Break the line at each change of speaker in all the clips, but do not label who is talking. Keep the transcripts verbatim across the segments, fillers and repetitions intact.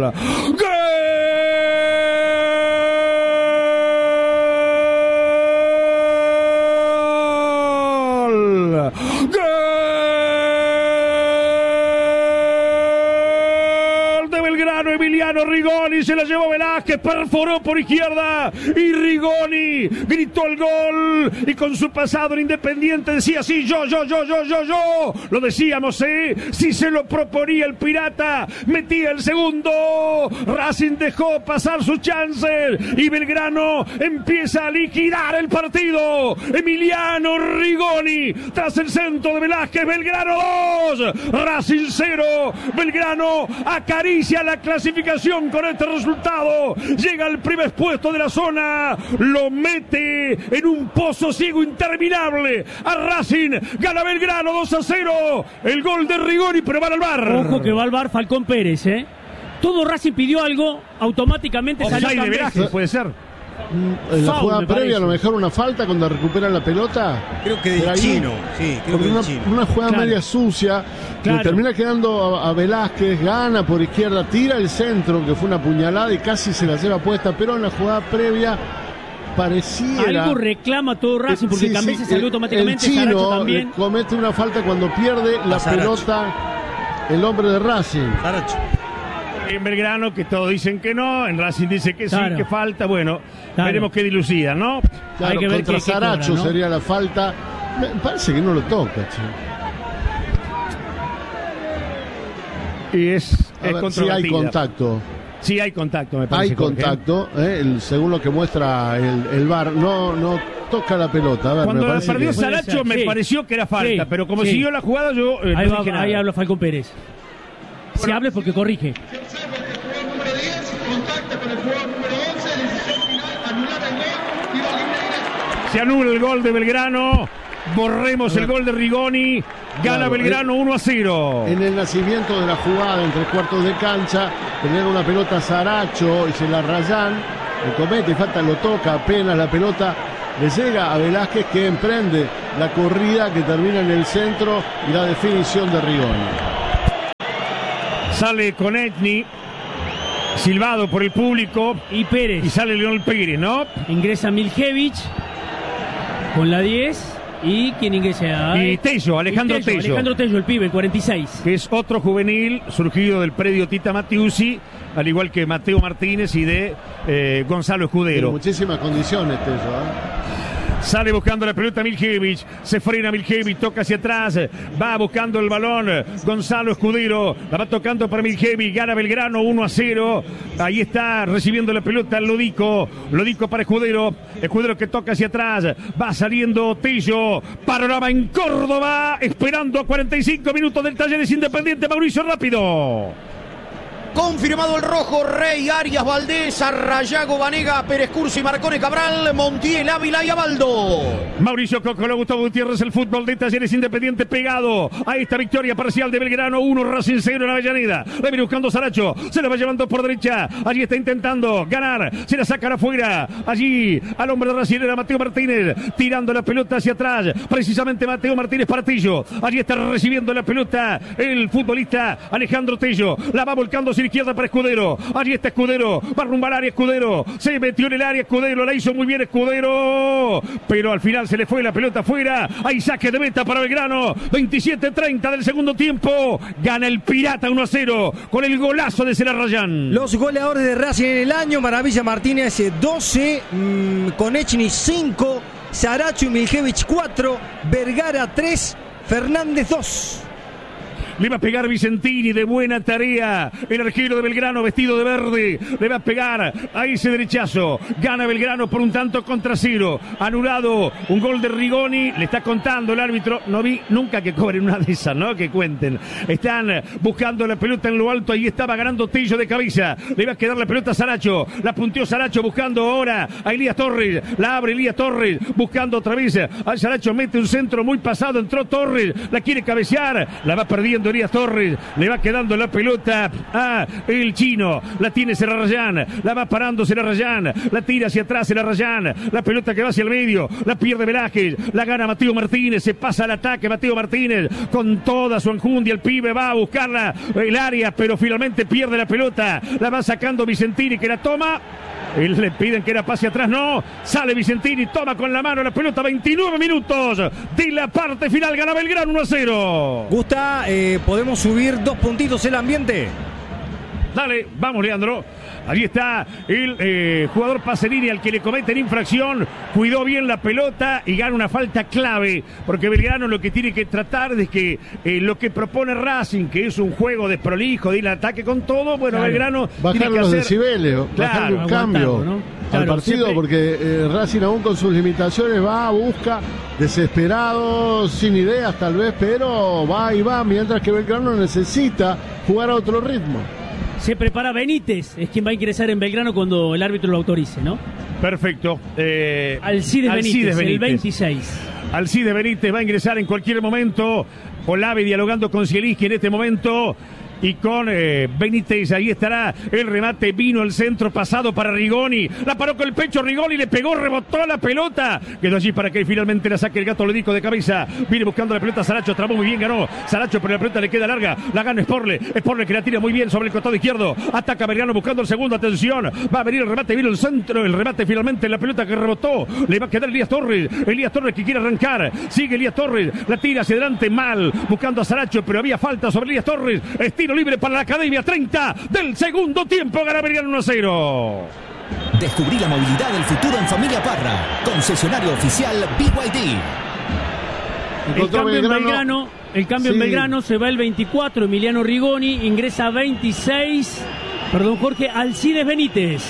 ¡Gol! Emiliano Rigoni se la llevó Velázquez, perforó por izquierda y Rigoni gritó el gol y con su pasado en Independiente decía sí, yo, yo, yo, yo, yo, yo, lo decíamos, ¿eh? Si se lo proponía el Pirata, metía el segundo, Racing dejó pasar sus chances y Belgrano empieza a liquidar el partido. Emiliano Rigoni tras el centro de Velázquez, Belgrano dos, Racing cero, Belgrano acaricia la clasificación con este resultado, llega al primer puesto de la zona, lo mete en un pozo ciego interminable a Racing, gana Belgrano dos a cero, el gol de Rigoni, pero va al V A R.
Ojo que va al V A R Falcón Pérez, ¿eh? Todo Racing pidió algo, automáticamente salió
de Velázquez, puede ser.
En la jugada previa, a lo mejor una falta cuando recupera la pelota.
Creo que del chino, sí, creo que
una,
del chino.
Una jugada claro. media sucia, claro. Le termina quedando a, a Velázquez, gana por izquierda, tira el centro, que fue una puñalada y casi se la lleva puesta, pero en la jugada previa pareciera...
Algo reclama todo Racing porque
sí,
Cambiase
sí,
salió
el,
automáticamente,
el chino
Saracho también.
comete una falta cuando pierde la pelota el hombre de Racing.
Saracho.
En Belgrano, que todos dicen que no, en Racing dice que
claro.
sí, que falta, bueno,
claro.
veremos qué dilucida, ¿no?
Claro,
hay que ver
contra
qué,
Saracho
qué cobra, ¿no?
sería la falta. Me parece que no lo toca, che.
Y es, es
ver, sí hay contacto.
Sí hay contacto, me parece.
Hay contacto, eh, el, según lo que muestra el, el V A R, no, no toca la pelota. A ver,
Cuando
me
la perdió
que...
Saracho me
sí.
pareció que era falta,
sí.
pero como
sí.
siguió la jugada yo eh,
ahí,
no
va,
dije nada.
ahí habla Falcón Pérez. Si hable porque corrige.
Se anula el gol de Belgrano. Borremos el gol de Rigoni. Gana claro, Belgrano uno a cero.
En el nacimiento de la jugada entre cuartos de cancha, tener una pelota Saracho y se la rayan, le comete falta, lo toca apenas la pelota. Le llega a Velázquez, que emprende la corrida que termina en el centro y la definición de Rigoni.
Sale Konechny, silbado por el público.
Y Pérez.
Y sale Leonel Pérez, ¿no?
Ingresa Miljevic con la diez. ¿Y quién ingresa?
Y Tello, Alejandro
Tello,
Tello.
Alejandro Tello, el pibe, el cuarenta y seis.
Que es otro juvenil surgido del predio Tita Matiusi, al igual que Mateo Martínez y de eh, Gonzalo Escudero.
Tiene muchísimas condiciones, Tello, ¿eh?
Sale buscando la pelota Miljevic, se frena Miljevic, toca hacia atrás, va buscando el balón Gonzalo Escudero, la va tocando para Miljevic, gana Belgrano uno a cero, ahí está recibiendo la pelota Lodico, Lodico para Escudero, Escudero que toca hacia atrás, va saliendo Tello, panorama en Córdoba, esperando a cuarenta y cinco minutos del Talleres Independiente. Mauricio, rápido.
Confirmado el rojo, Rey, Arias, Valdés, Arrayago, Vanega, Pérez Cursi, Marcone, Cabral, Montiel, Ávila y Abaldo. Mauricio Cocolo, Gustavo Gutiérrez, el fútbol de Talleres Independiente pegado a esta victoria parcial de Belgrano, uno, Racing cero en Avellaneda. La viene buscando Saracho, se la va llevando por derecha, allí está intentando ganar, se la sacan afuera, allí al hombre de Racing era Mateo Martínez, tirando la pelota hacia atrás, precisamente Mateo Martínez para Tello, allí está recibiendo la pelota el futbolista Alejandro Tello, la va volcando hacia la izquierda para Escudero, allí está Escudero, va rumbo al área Escudero, se metió en el área Escudero, la hizo muy bien Escudero, pero al final se le fue la pelota afuera, hay saque de meta para Belgrano, veintisiete treinta del segundo tiempo, gana el Pirata uno a cero, con el golazo de Celarrayán.
Los goleadores de Racing en el año, Maravilla Martínez doce, mmm, Konechny cinco, Saracho y Miljevic cuatro, Vergara tres, Fernández dos.
Le va a pegar Vicentini de buena tarea. El arquero de Belgrano vestido de verde. Le va a pegar a ese derechazo. Gana Belgrano por un tanto contra cero. Anulado un gol de Rigoni. Le está contando el árbitro. No vi nunca que cobren una de esas, ¿no? Que cuenten. Están buscando la pelota en lo alto. Ahí estaba ganando Tello de cabeza. Le va a quedar la pelota a Saracho. La punteó Saracho buscando ahora a Elías Torres. La abre Elías Torres. Buscando otra vez a Saracho. Mete un centro muy pasado. Entró Torres. La quiere cabecear. La va perdiendo subiendo Elías Torres, le va quedando la pelota a el chino, la tiene Serrarayán, la va parando Serrarayán, la tira hacia atrás Serrarayán, la pelota que va hacia el medio, la pierde Velázquez, la gana Mateo Martínez, se pasa al ataque Mateo Martínez, con toda su enjundia, el pibe va a buscarla, el área, pero finalmente pierde la pelota, la va sacando Vicentini, que la toma. Y le piden que era pase atrás, no, sale Vicentini, toma con la mano la pelota, veintinueve minutos de la parte final, gana Belgrano uno a cero.
Gusta, eh, ¿podemos subir dos puntitos el ambiente?
Dale, vamos Leandro. Allí está el eh, jugador Pacerini al que le cometen infracción. Cuidó bien la pelota y gana una falta clave. Porque Belgrano lo que tiene que tratar es que eh, lo que propone Racing, que es un juego desprolijo, de ir al ataque con todo, bueno,
claro.
Belgrano
bajar
tiene que
los
hacer...
decibeles,
claro,
bajar un cambio,
¿no?
al
Claro,
partido,
siempre...
porque eh, Racing aún con sus limitaciones va, busca, desesperado, sin ideas tal vez, pero va y va, mientras que Belgrano necesita jugar a otro ritmo.
Se prepara Benítez, es quien va a ingresar en Belgrano cuando el árbitro lo autorice, ¿no?
Perfecto. Eh,
Alcides,
Alcides
Benítez,
Benítez,
el veintiséis.
Alcides Benítez va a ingresar en cualquier momento. Olave dialogando con Zielinski en este momento. Y con eh, Benítez, ahí estará el remate, vino el centro pasado para Rigoni, la paró con el pecho Rigoni, le pegó, rebotó la pelota, quedó allí para que finalmente la saque el Gato Lodico de cabeza, viene buscando la pelota Saracho, trabó muy bien, ganó Saracho, pero la pelota le queda larga, la gana Sporle, Sporle que la tira muy bien sobre el costado izquierdo, ataca Belgrano buscando el segundo, atención, va a venir el remate, vino el centro, el remate finalmente, la pelota que rebotó, le va a quedar Elías Torres, Elías Torres que quiere arrancar, sigue Elías Torres, la tira hacia adelante mal, buscando a Saracho, pero había falta sobre Elías Torres, estilo libre para la Academia, treinta del segundo tiempo, gana Belgrano uno a cero.
Descubrí la movilidad del futuro en Familia Parra, concesionario oficial B Y D.
El cambio en Belgrano, el cambio
sí.
en Belgrano se va el veinticuatro, Emiliano Rigoni, ingresa veintiséis, perdón Jorge, Alcides Benítez.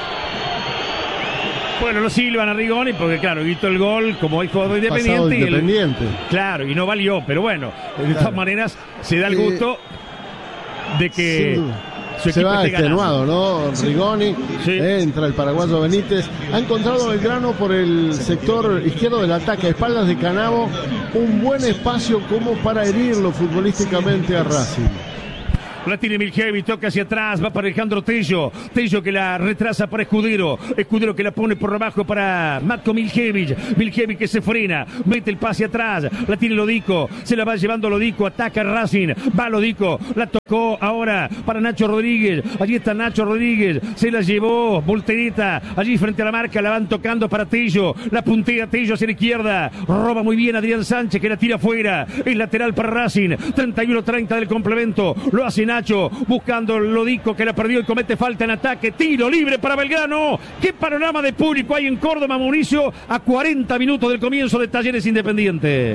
Bueno, lo silban a Rigoni porque, claro, gritó el gol como es jugador independiente. Y
independiente.
El, claro, y no valió, pero bueno, de claro. todas maneras se da el gusto eh, de que su
se va extenuado,
ganando.
¿no? Rigoni,
sí.
entra el paraguayo Benítez. Ha encontrado Belgrano por el sector izquierdo del ataque, a espaldas de Canavo, un buen espacio como para herirlo futbolísticamente a Racing.
La tiene Miljevic, toca hacia atrás, va para Alejandro Tello. Tello que la retrasa para Escudero. Escudero que la pone por abajo para Matko Miljevic. Miljevic que se frena, mete el pase atrás. La tiene Lodico, se la va llevando Lodico, ataca Racing. Va Lodico, la tocó ahora para Nacho Rodríguez. Allí está Nacho Rodríguez, se la llevó Voltereta. Allí frente a la marca, la van tocando para Tello. La puntea Tello hacia la izquierda. Roba muy bien Adrián Sánchez que la tira afuera. Es lateral para Racing. treinta y uno treinta del complemento. Lo hace Nacho, buscando Lodico que la perdió y comete falta en ataque, tiro libre para Belgrano. Qué panorama de público hay en Córdoba, Mauricio, a cuarenta minutos del comienzo de Talleres Independiente.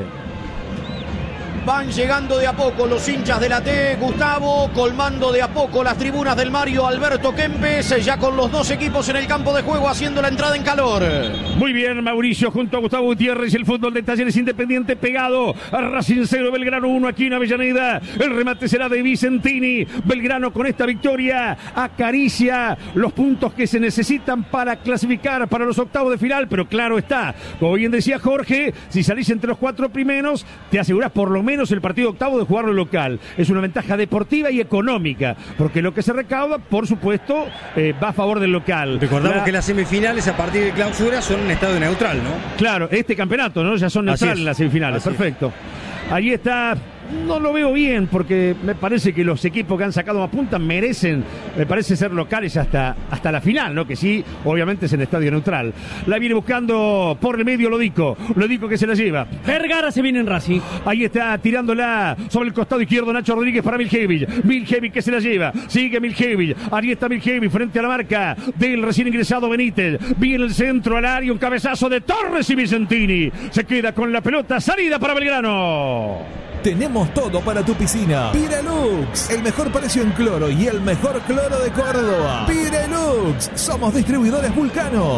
Van llegando de a poco los hinchas de la T, Gustavo, colmando de a poco las tribunas del Mario Alberto Kempes, ya con los dos equipos en el campo de juego haciendo la entrada en calor.
Muy bien, Mauricio, junto a Gustavo Gutiérrez, el fútbol de Talleres Independiente pegado a Racing cero, Belgrano uno aquí en Avellaneda. El remate será de Vicentini. Belgrano con esta victoria acaricia los puntos que se necesitan para clasificar para los octavos de final, pero claro está, como bien decía Jorge, si salís entre los cuatro primeros, te asegurás por lo menos el partido octavo de jugarlo local. Es una ventaja deportiva y económica, porque lo que se recauda, por supuesto, eh, va a favor del local.
Recordamos
la...
que las semifinales a partir de clausura son un estadio neutral, ¿no?
Claro, este campeonato, ¿no? Ya son neutrales las semifinales. Así perfecto. Es. Ahí está. No lo veo bien porque me parece que los equipos que han sacado a punta merecen, me parece ser locales hasta, hasta la final, ¿no? Que sí, obviamente es en estadio neutral. La viene buscando por el medio Lodico. Lodico que se la lleva.
Vergara se viene en Racing.
Ahí está tirándola sobre el costado izquierdo Nacho Rodríguez para Miljevic. Miljevic que se la lleva. Sigue Miljevic. Ahí está Miljevic frente a la marca del recién ingresado Benítez. Viene el centro al área, un cabezazo de Torres y Vicentini. Se queda con la pelota. Salida para Belgrano.
Tenemos todo para tu piscina. Pirelux, el mejor precio en cloro y el mejor cloro de Córdoba. Pirelux, somos distribuidores Vulcano.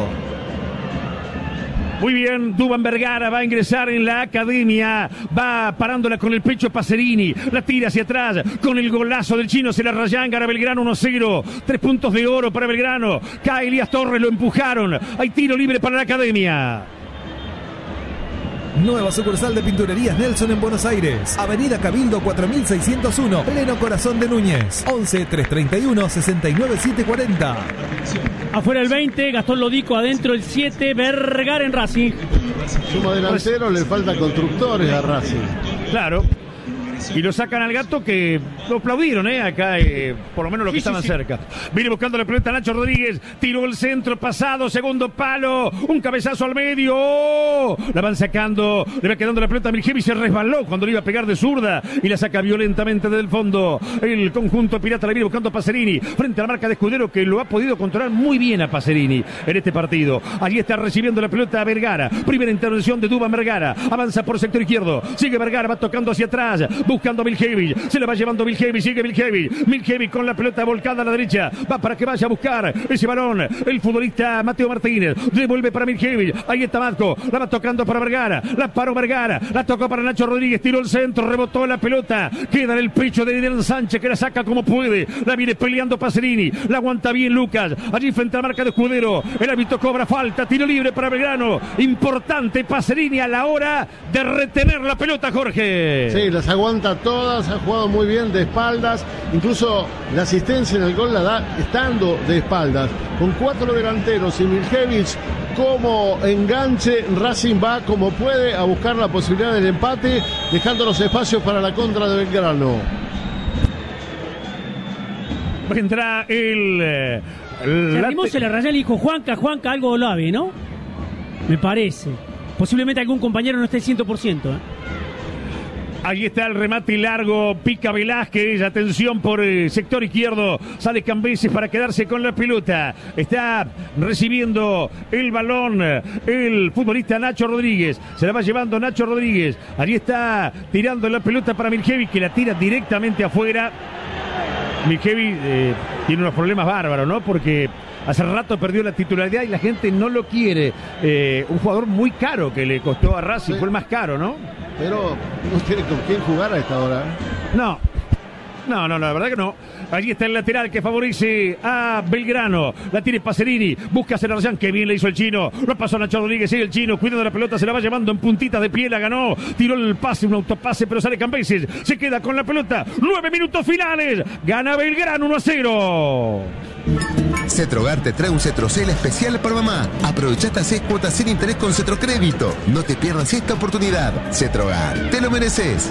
Muy bien, Duván Vergara va a ingresar en la academia, va parándola con el pecho Pacerini, la tira hacia atrás, con el golazo del chino, se la rayan, gana Belgrano uno cero, tres puntos de oro para Belgrano, cae Elías Torres, lo empujaron, hay tiro libre para la academia.
Nueva sucursal de Pinturerías Nelson en Buenos Aires. Avenida Cabildo cuatro mil seiscientos uno, pleno corazón de Núñez. once, trescientos treinta y uno, sesenta y nueve, setecientos cuarenta.
Afuera el veinte, Gastón Lodico, adentro el siete, Vergara en Racing.
Sumo delantero, le falta constructores a Racing.
Claro. Y lo sacan al gato, que lo aplaudieron, ¿eh? Acá, eh, por lo menos los que sí, estaban sí, sí. cerca. Viene buscando la pelota Nacho Rodríguez. Tiró el centro pasado, segundo palo. Un cabezazo al medio. ¡Oh! La van sacando. Le va quedando la pelota a Miljevic. Se resbaló cuando le iba a pegar de zurda. Y la saca violentamente desde el fondo. El conjunto pirata la viene buscando a Pacerini. Frente a la marca de Escudero, que lo ha podido controlar muy bien a Pacerini en este partido. Allí está recibiendo la pelota a Vergara. Primera intervención de Duván Vergara. Avanza por sector izquierdo. Sigue Vergara, va tocando hacia atrás. Buscando a Miljevic, se la va llevando Miljevic, sigue Miljevic, Miljevic con la pelota volcada a la derecha, va para que vaya a buscar ese balón, el futbolista Mateo Martínez, devuelve para Miljevic, ahí está Matco, la va tocando para Vergara, la paró Vergara, la tocó para Nacho Rodríguez, tiró el centro, rebotó la pelota, queda en el pecho de Dylan Sánchez, que la saca como puede, la viene peleando Pacerini, la aguanta bien Lucas, allí frente a la marca de Escudero, el árbitro cobra falta, tiro libre para Belgrano, importante Pacerini a la hora de retener la pelota, Jorge.
Sí, las aguanta todas, ha jugado muy bien de espaldas, incluso la asistencia en el gol la da estando de espaldas, con cuatro delanteros y Miljevic como enganche. Racing va como puede a buscar la posibilidad del empate, dejando los espacios para la contra de Belgrano.
Vendrá el... el
se animó, se le rayó, le dijo Juanca, Juanca, algo lave, ¿no? Me parece. Posiblemente algún compañero no esté cien por ciento, ¿eh?
Ahí está el remate largo, pica Velázquez, atención por el sector izquierdo, sale Cambeses para quedarse con la pelota, está recibiendo el balón el futbolista Nacho Rodríguez, se la va llevando Nacho Rodríguez, allí está tirando la pelota para Miljevic, que la tira directamente afuera. Miljevic eh, tiene unos problemas bárbaros, ¿no? Porque hace rato perdió la titularidad y la gente no lo quiere, eh, un jugador muy caro que le costó a Racing, sí. Fue el más caro, ¿no?
Pero no tiene con quién jugar a esta hora.
No, no, no, la verdad que no. Allí está el lateral que favorece a Belgrano. La tiene Pacerini, busca a Celarayán, que bien le hizo el chino. Lo pasó a Nacho Rodríguez, sigue el chino, cuidando la pelota, se la va llevando en puntita de pie, la ganó. Tiró el pase, un autopase, pero sale Cambeses. Se queda con la pelota. Nueve minutos finales. Gana Belgrano uno a cero.
Cetrogar te trae un Cetrocel especial para mamá. Aprovecha estas seis cuotas sin interés con Cetrocrédito. No te pierdas esta oportunidad. Cetrogar, te lo mereces.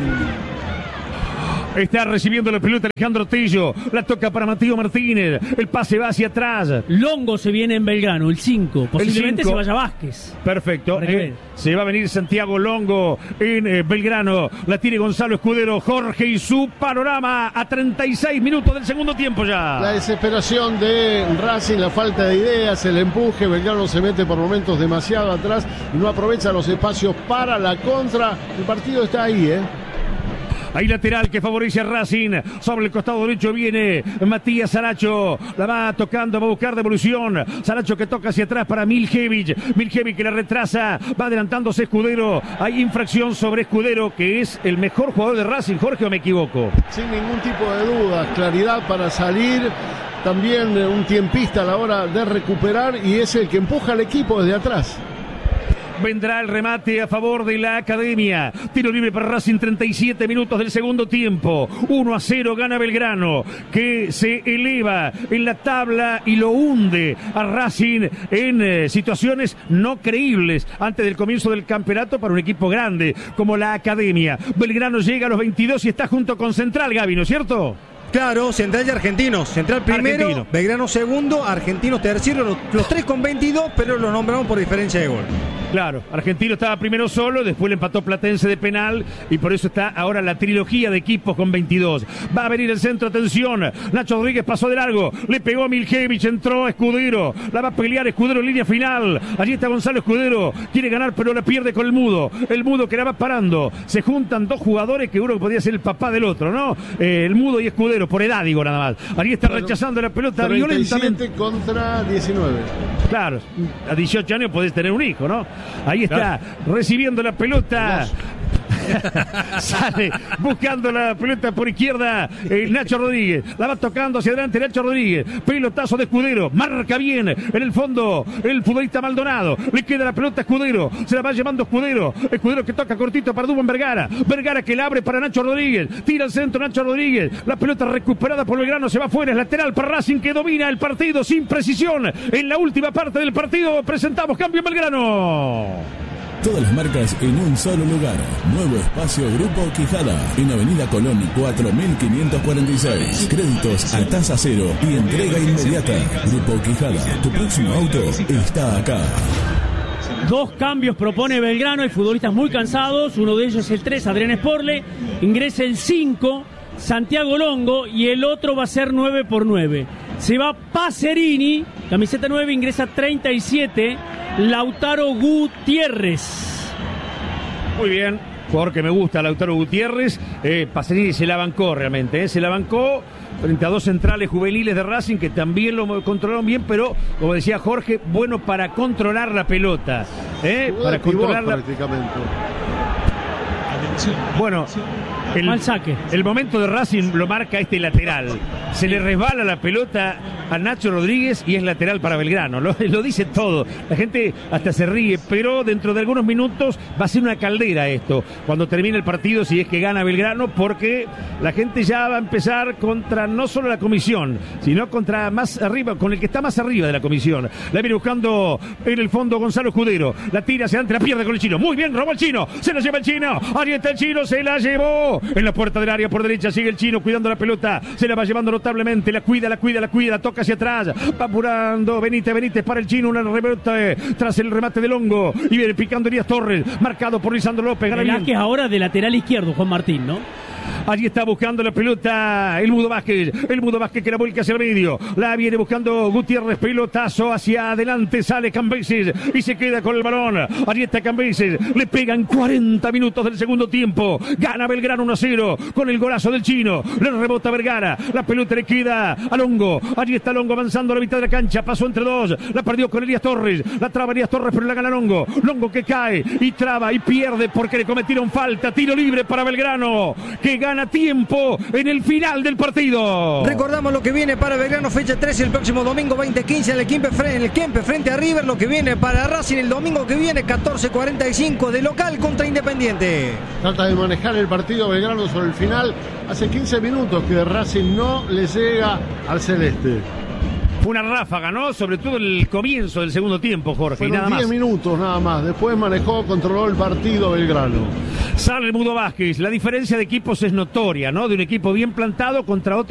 Está recibiendo la pelota Alejandro Tello. La toca para Mateo Martínez. El pase va hacia atrás.
Longo se viene en Belgrano, el cinco. Posiblemente el cinco. Se vaya Vázquez.
Perfecto. Eh, se va a venir Santiago Longo en eh, Belgrano. La tiene Gonzalo Escudero. Jorge y su panorama a treinta y seis minutos del segundo tiempo ya.
La desesperación de Racing, la falta de ideas, el empuje. Belgrano se mete por momentos demasiado atrás y no aprovecha los espacios para la contra. El partido está ahí, ¿eh?
Hay lateral que favorece a Racing. Sobre el costado derecho viene Matías Saracho. La va tocando, va a buscar devolución. Saracho que toca hacia atrás para Miljevic. Miljevic que la retrasa. Va adelantándose Escudero. Hay infracción sobre Escudero, que es el mejor jugador de Racing. Jorge, ¿o me equivoco?
Sin ningún tipo de duda. Claridad para salir. También un tiempista a la hora de recuperar. Y es el que empuja al equipo desde atrás.
Vendrá el remate a favor de la Academia. Tiro libre para Racing, treinta y siete minutos del segundo tiempo. uno a cero gana Belgrano, que se eleva en la tabla y lo hunde a Racing en eh, situaciones no creíbles antes del comienzo del campeonato para un equipo grande como la Academia. Belgrano llega a los veintidós y está junto con Central, Gaby, ¿no es cierto?
Claro, Central y Argentinos. Central primero, Argentino. Belgrano segundo, Argentinos tercero, los, los tres con veintidós, pero los nombramos por diferencia de gol.
Claro, Argentino estaba primero solo, después le empató Platense de penal y por eso está ahora la trilogía de equipos con veintidós. Va a venir el centro, atención. Nacho Rodríguez pasó de largo, le pegó a Miljevic, entró a Escudero, la va a pelear Escudero en línea final. Allí está Gonzalo Escudero, quiere ganar pero la pierde con el Mudo. El Mudo que la va parando. Se juntan dos jugadores que uno podría ser el papá del otro, ¿no? Eh, el Mudo y Escudero, por edad digo nada más. Allí está bueno, rechazando la pelota violentamente.
Contra diecinueve.
Claro, a dieciocho años podés tener un hijo, ¿no? Ahí está, claro. Recibiendo la pelota. Sale buscando la pelota por izquierda el Nacho Rodríguez. La va tocando hacia adelante Nacho Rodríguez. Pelotazo de Escudero. Marca bien en el fondo el futbolista Maldonado. Le queda la pelota a Escudero. Se la va llevando Escudero. Escudero que toca cortito para Dubán Vergara. Vergara que la abre para Nacho Rodríguez. Tira al centro Nacho Rodríguez. La pelota recuperada por Belgrano. Se va fuera. Es lateral para Racing que domina el partido sin precisión. En la última parte del partido presentamos cambio en Belgrano.
Todas las marcas en un solo lugar. Nuevo espacio Grupo Quijada. En Avenida Colón cuatro mil quinientos cuarenta y seis. Créditos a tasa cero y entrega inmediata. Grupo Quijada. Tu próximo auto está acá.
Dos cambios propone Belgrano. Hay futbolistas muy cansados. Uno de ellos es el tres, Adrián Sporle. Ingresa el cinco, Santiago Longo. Y el otro va a ser nueve por nueve. Se va Pacerini, camiseta nueve, ingresa treinta y siete, Lautaro Gutiérrez.
Muy bien, jugador que me gusta, Lautaro Gutiérrez. eh, Pacerini se la bancó realmente, eh, se la bancó frente a dos centrales juveniles de Racing que también lo controlaron bien, pero como decía Jorge, bueno para controlar la pelota, eh, para controlar la... Bueno, el,
Mal saque.
el momento de Racing lo marca este lateral. Se le resbala la pelota a Nacho Rodríguez y es lateral para Belgrano. Lo, lo dice todo. La gente hasta se ríe, pero dentro de algunos minutos va a ser una caldera esto. Cuando termine el partido, si es que gana Belgrano, porque la gente ya va a empezar contra no solo la comisión, sino contra más arriba, con el que está más arriba de la comisión. La viene buscando en el fondo Gonzalo Escudero. La tira hacia adelante, la pierde con el chino. Muy bien, robó el chino. Se la lleva el chino. Ahí está el chino, se la llevó. En la puerta del área por derecha sigue el chino cuidando la pelota. Se la va llevando notablemente. La cuida, la cuida, la cuida. La toca hacia atrás. Va apurando Benítez, Benítez para el chino. Una rebota tras el remate de Longo. Y viene picando Elías Torres. Marcado por Lisandro López.
Velázquez ahora de lateral izquierdo, Juan Martín, ¿no?
Allí está buscando la pelota el Mudo Vázquez. El Mudo Vázquez que la vuelca hacia el medio. La viene buscando Gutiérrez. Pelotazo hacia adelante. Sale Cambeses y se queda con el balón. Allí está Cambeses. Le pegan cuarenta minutos del segundo tiempo. Gana Belgrano uno a cero con el golazo del chino. Le rebota Vergara. La pelota le queda a Longo. Allí está Longo avanzando a la mitad de la cancha. Pasó entre dos. La perdió con Elías Torres. La traba Elías Torres, pero la gana Longo. Longo que cae y traba y pierde porque le cometieron falta. Tiro libre para Belgrano, que gana tiempo en el final del partido.
Recordamos lo que viene para Belgrano, fecha trece el próximo domingo veinte quince en el Kempe, en el Kempe frente a River. Lo que viene para Racing el domingo que viene catorce cuarenta y cinco de local contra Independiente.
Trata de manejar el partido Belgrano sobre el final. Hace quince minutos que Racing no le llega al celeste.
Fue una ráfaga, ¿no? Sobre todo el comienzo del segundo tiempo, Jorge.
Fueron
y nada
diez
más.
minutos nada más. Después manejó, controló el partido Belgrano.
Sale el Mudo Vázquez. La diferencia de equipos es notoria, ¿no? De un equipo bien plantado contra otro